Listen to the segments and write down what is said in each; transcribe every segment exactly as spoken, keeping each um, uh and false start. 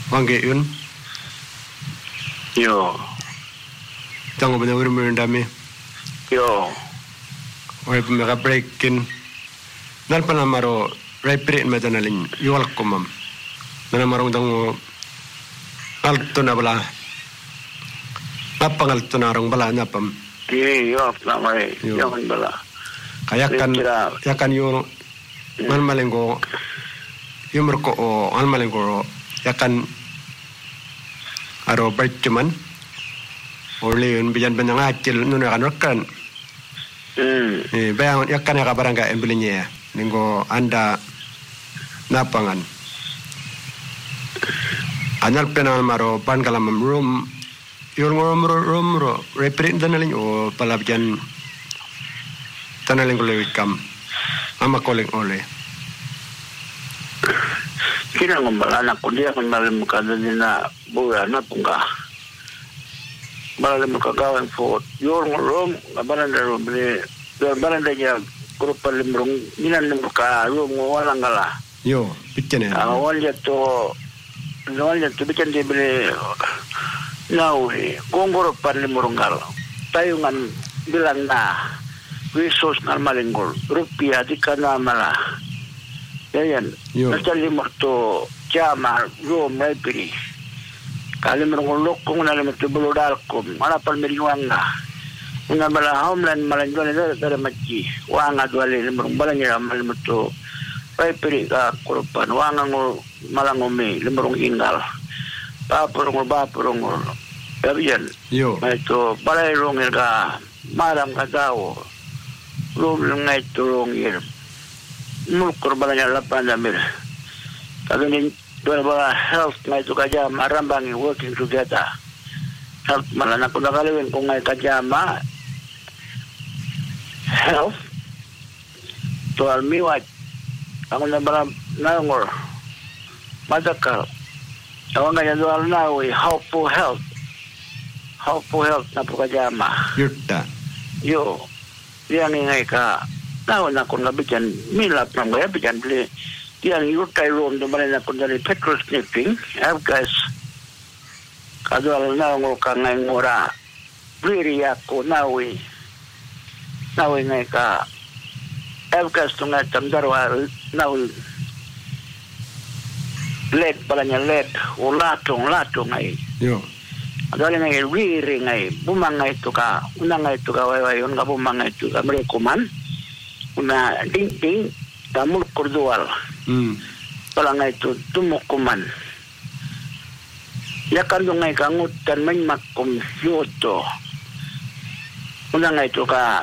Wangge yun. Yo. Tango ba na uri mo yung dami? Yo. Wala pa maka-breakin. Nalpa na maro, repirin mata na lin, yuwal ko mam. Nana marong tango, alto na bala. Napangalto na rong bala, napam. Iya, yo, na may, yaman bala. Kayakan, yakan yung, man malinggo, yung merko o, an malinggo, yakan, aro bercuman, oleh yun bijan benang acil nuna kan rekan. Hmm. Eh, bayang yakan ya kabarang ka embelinya ya, ninggo anda napangan. Anyal penal maro pan kalam room, yung room room room reprint tanalin o palabjan tanalin ko lewit kam, ama koleng oleh. Kira ngomala anak ko dia kan malam kada dina bulan na pungka. Malam kagawan fort. Yor rom kabaran daro beli. Kabaran dia grup limrung minan muka rom walang gala. Yo, bikin ya. Awal jatuh awal jatuh bikin dia beli nawi kongor limrung gal. Tayungan bilang na resource normalingol rupiah di kana malah. Yan, nagtali mo ito, tiyama, room, library. Kali mo nung lokong na naman ito bulodal ko, manapal miliwang na. Una bala homeland, malanjuan na dara matji. Wanga duwali, limurong balanya, malam ito, library ka, kurupan. Wanga mo malangumi, limurong ingal. Bapurong mo, bapurong mo. Sabi yan, ito, balay rongil ka, malam ka tao. Room lang nga ito rongil. Mulkur balanya lapan ambil. Kalau ni dua bala health ngai tu kaja marambangi working together. Health malah nak kuna kalawin kung ngai kaja ma health. Tual miwat. Ako na bala nangor. Madakal. Ako nga tual nawi hopeful health. Hopeful health na po kaja ma. Yurta. Yo. Dia ngai ka. Tahu nak kau bijan milap nang gaya bijan beli tiang yutai rom tu mana nak kau dari petrol sniffing, F-gas. Kado al nangol kangai ngora beri aku nawi nawi ngai ka F-gas tu ngai tamdarwa nawi led balanya led ulatung latung ngai. Yo. Kado al ngai riri ngai bumang ngai tu ka unang ngai tu ka wai un ka bumang ngai tu ka merekuman. Una ding-ding tamul kurdual. Hmm. Palang itu tumukuman. Ya kan ngai kangutan main makum yoto. Una ngai itu ka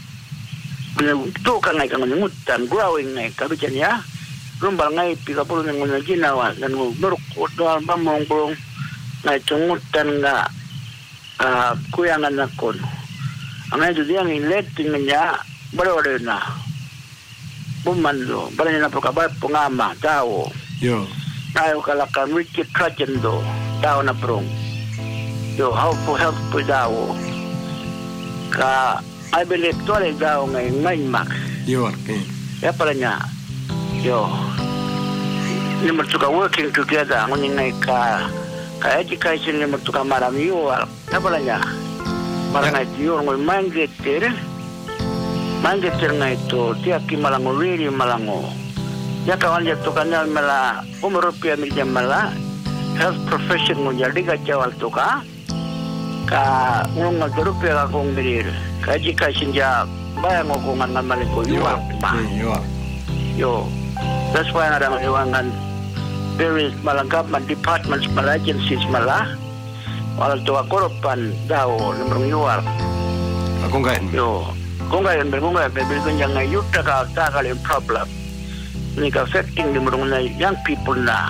tu kan ngai kangutan growing ngai kabijan ya. Rumbal ngai tiga puluh nang nguna ginawa dan nuruk doal bamong burung ngai tungutan nga ah kuyangan nakon. Ang itu dia ngilet tingnya Baro na. Bumando, balanya na pagkabat pungama, tao. Yo. Tayo kalakan Richard Trajando, tao na prong. Yo, how for help po tao. Ka, I believe tuwalay tao ngayon, ngayon mak. Yo, okay. Kaya pala niya, yo, naman ito ka working together, ngunin ngay ka, ka education naman ito ka marami yo, kaya pala niya, marami yo, ngayon manggitir, Manggetir nga ito, tiyak ki malango, really malango. Ya kawan jatuh kanal mala, umurupiah mirja mala, health profession mo jadi ka jawal to ka, ka ngung nagrupiah akong mirir, ka jika sinja bayang ako nga naman ko yuwak pa. Yo, that's why nga naman iwangan various malang government departments, mala agencies mala, wala to akurupan daw, namang yuwak. Ako ngayon. Yo. Kung ngayon, kung ngayon, bibili ko niya ngayon, takal yung problem. Ini affecting the mga young people na.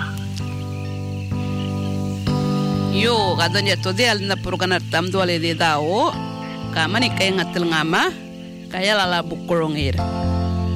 Yo, kado niya to, di alin na puro ka na tamduali di tao, kama ni kaya ngatil ngama, kaya lalabuk kurungir.